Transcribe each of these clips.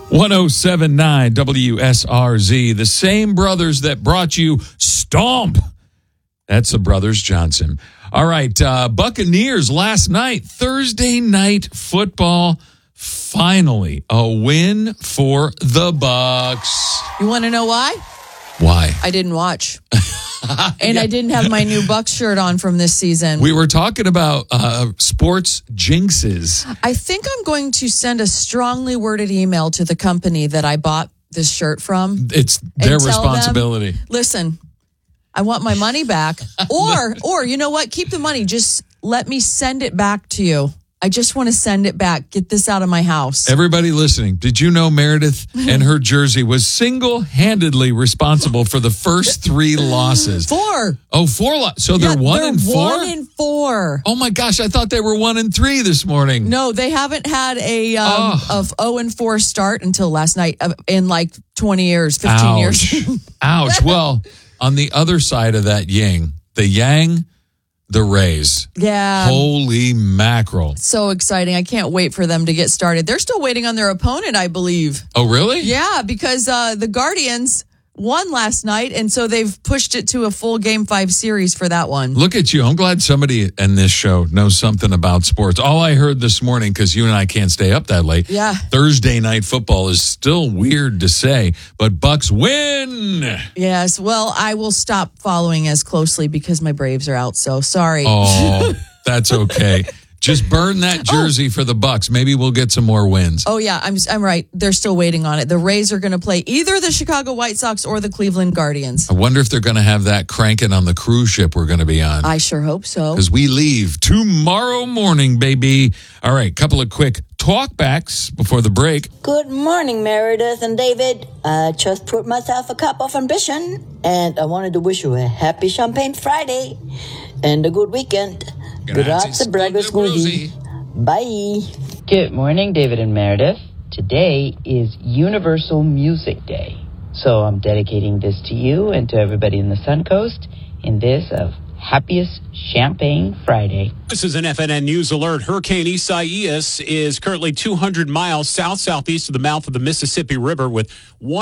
1079 WSRZ, the same brothers that brought you Stomp. That's the Brothers Johnson. All right, Buccaneers last night, Thursday night football. Finally, a win for the Bucs. You want to know why? Why? I didn't watch. And I didn't have my new Bucs shirt on from this season. We were talking about sports jinxes. I think I'm going to send a strongly worded email to the company that I bought this shirt from. It's their responsibility. Listen, I want my money back. Or you know what? Keep the money. Just let me send it back to you. I just want to send it back. Get this out of my house. Everybody listening, did you know Meredith and her jersey was single-handedly responsible for the first 3 losses? 4. Oh, 4 losses. So they're 1-4? 1-4. Oh, my gosh. I thought they were 1-3 this morning. No, they haven't had a of 0-4 start until last night in like 20 years, 15 years. Ouch. Well, on the other side of that yang, the Rays. Yeah. Holy mackerel. So exciting. I can't wait for them to get started. They're still waiting on their opponent, I believe. Oh, really? Yeah, because the Guardians won last night, and so they've pushed it to a full Game 5 series for that one. Look at you. I'm glad somebody in this show knows something about sports. All I heard this morning, because you and I can't stay up that late, Thursday night football is still weird to say, but Bucs win. Yes, well, I will stop following as closely because my Braves are out, so sorry. Oh, that's okay. Just burn that jersey for the Bucs. Maybe we'll get some more wins. Oh, yeah, I'm right. They're still waiting on it. The Rays are going to play either the Chicago White Sox or the Cleveland Guardians. I wonder if they're going to have that cranking on the cruise ship we're going to be on. I sure hope so. Because we leave tomorrow morning, baby. All right, couple of quick talkbacks before the break. Good morning, Meredith and David. I just poured myself a cup of ambition, and I wanted to wish you a happy Champagne Friday and a good weekend. Grazie, Bragos. Bye. Good morning, David and Meredith. Today is Universal Music Day. So I'm dedicating this to you and to everybody in the Suncoast in this of happiest Champagne Friday. This is an FNN News Alert. Hurricane Isaias is currently 200 miles south-southeast of the mouth of the Mississippi River with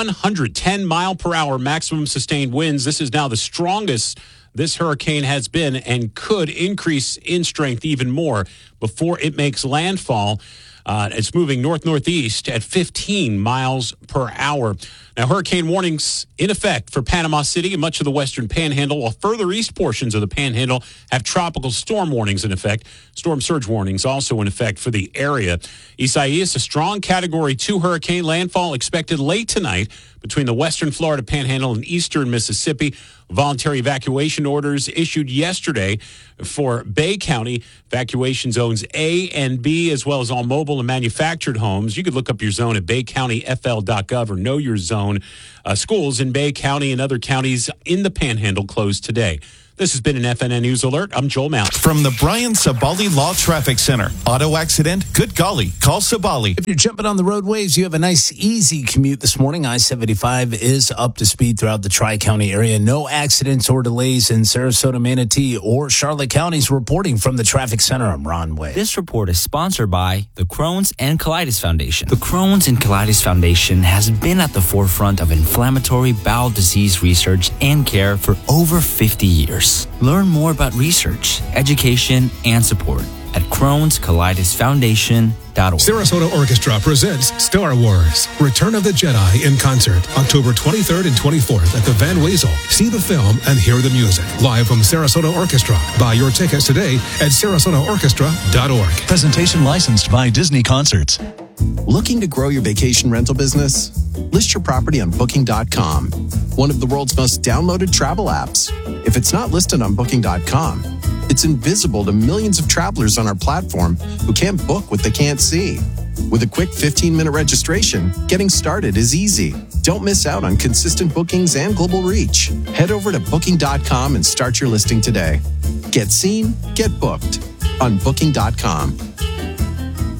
110 mile per hour maximum sustained winds. This is now the strongest this hurricane has been and could increase in strength even more before it makes landfall. It's moving north-northeast at 15 miles per hour. Now, hurricane warnings in effect for Panama City and much of the western panhandle, while further east portions of the panhandle have tropical storm warnings in effect. Storm surge warnings also in effect for the area. Isaias, a strong Category 2 hurricane, landfall expected late tonight between the western Florida panhandle and eastern Mississippi. Voluntary evacuation orders issued yesterday for Bay County, evacuation zones A and B, as well as all mobile and manufactured homes. You could look up your zone at baycountyfl.gov or know your zone. Schools in Bay County and other counties in the Panhandle closed today. This has been an FNN News Alert. I'm Joel Mount. From the Brian Sabali Law Traffic Center. Auto accident? Good golly. Call Sabali. If you're jumping on the roadways, you have a nice, easy commute this morning. I-75 is up to speed throughout the Tri-County area. No accidents or delays in Sarasota, Manatee, or Charlotte counties. Reporting from the Traffic Center, I'm Ron Way. This report is sponsored by the Crohn's and Colitis Foundation. The Crohn's and Colitis Foundation has been at the forefront of inflammatory bowel disease research and care for over 50 years. Learn more about research, education, and support at Crohn'sColitisFoundation.org. Sarasota Orchestra presents Star Wars, Return of the Jedi in concert, October 23rd and 24th at the Van Wezel. See the film and hear the music. Live from Sarasota Orchestra. Buy your tickets today at SarasotaOrchestra.org. Presentation licensed by Disney Concerts. Looking to grow your vacation rental business? List your property on Booking.com, one of the world's most downloaded travel apps. If it's not listed on Booking.com, it's invisible to millions of travelers on our platform who can't book what they can't see. With a quick 15-minute registration, getting started is easy. Don't miss out on consistent bookings and global reach. Head over to Booking.com and start your listing today. Get seen, get booked on Booking.com.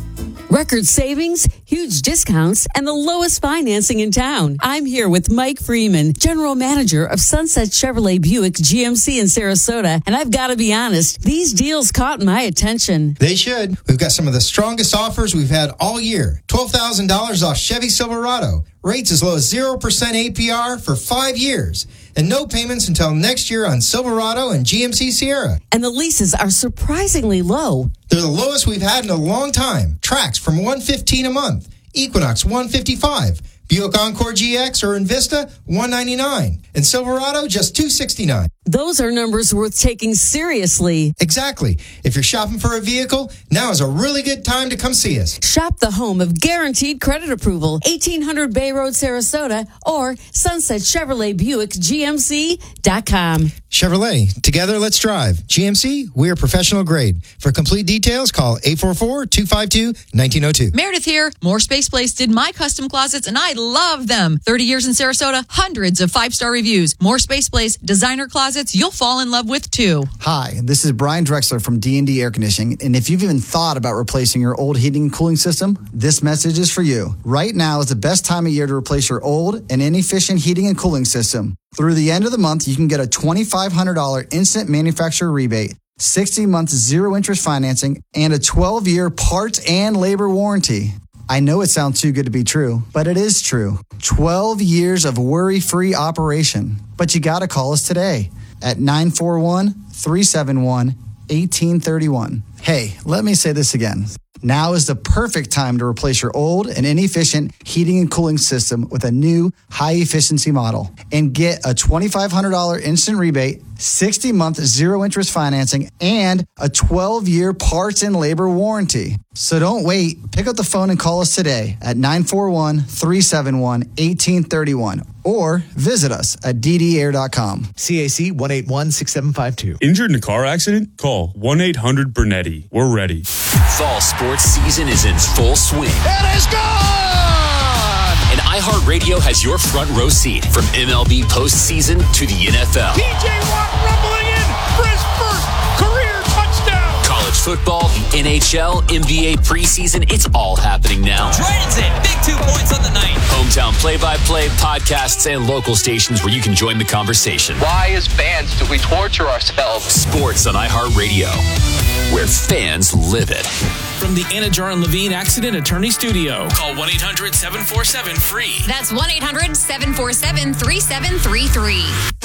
Record savings, huge discounts, and the lowest financing in town. I'm here with Mike Freeman, General Manager of Sunset Chevrolet Buick GMC in Sarasota. And I've got to be honest, these deals caught my attention. They should. We've got some of the strongest offers we've had all year. $12,000 off Chevy Silverado. Rates as low as 0% APR for 5 years. And no payments until next year on Silverado and GMC Sierra. And the leases are surprisingly low. They're the lowest we've had in a long time. Trax from $115 a month. Equinox $155. Buick Encore GX or Invista $199. And Silverado just $269. Those are numbers worth taking seriously. Exactly. If you're shopping for a vehicle, now is a really good time to come see us. Shop the home of guaranteed credit approval, 1800 Bay Road, Sarasota, or Sunset Chevrolet Buick GMC.com. Chevrolet, together let's drive. GMC, we are professional grade. For complete details, call 844-252-1902. Meredith here. More Space Place did my custom closets, and I love them. 30 years in Sarasota, hundreds of 5-star reviews. More Space Place designer closets you'll fall in love with too. Hi, this is Brian Drexler from D&D Air Conditioning, and if you've even thought about replacing your old heating and cooling system, this message is for you. Right now is the best time of year to replace your old and inefficient heating and cooling system. Through the end of the month, you can get a $2,500 instant manufacturer rebate, 60 months zero interest financing, and a 12-year parts and labor warranty. I know it sounds too good to be true, but it is true. 12 years of worry-free operation. But you got to call us today at 941-371-1831. Hey, let me say this again. Now is the perfect time to replace your old and inefficient heating and cooling system with a new high-efficiency model and get a $2,500 instant rebate, 60-month zero-interest financing, and a 12-year parts and labor warranty. So don't wait. Pick up the phone and call us today at 941-371-1831 or visit us at ddair.com. CAC 181-6752. Injured in a car accident? Call 1-800-BURNETTI. We're ready. Fall sports season is in full swing. It is gone! And iHeartRadio has your front row seat from MLB postseason to the NFL. TJ Watt rumbling in for his first career touchdown. College football, the NHL, NBA preseason, it's all happening now. Dragons in, big 2 points on the night. Hometown play-by-play, podcasts, and local stations where you can join the conversation. Why, as fans, do we torture ourselves? Sports on iHeartRadio, where fans live it. From the Anna Jar and Levine Accident Attorney Studio. Call 1-800-747-FREE. That's 1-800-747-3733.